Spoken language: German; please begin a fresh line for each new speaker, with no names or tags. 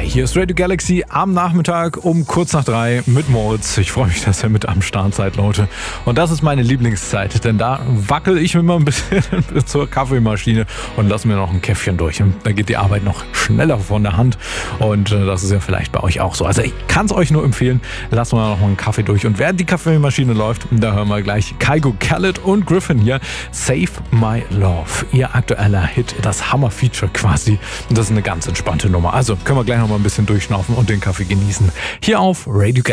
Hier ist Radio Galaxy am Nachmittag um kurz nach 3 mit Moritz. Ich freue mich, dass ihr mit am Start seid, Leute. Und das ist meine Lieblingszeit, denn da wackel ich immer ein bisschen zur Kaffeemaschine und lasse mir noch ein Käffchen durch. Und dann geht die Arbeit noch schneller von der Hand. Und das ist ja vielleicht bei euch auch so. Also ich kann es euch nur empfehlen, lassen wir noch mal einen Kaffee durch. Und während die Kaffeemaschine läuft, da hören wir gleich Kygo, Khaled und Griffin hier. Save My Love, ihr aktueller Hit, das Hammer-Feature quasi. Und das ist eine ganz entspannte Nummer. Also können wir gleich noch mal ein bisschen durchschnaufen und den Kaffee genießen. Hier auf Radio Galaxy.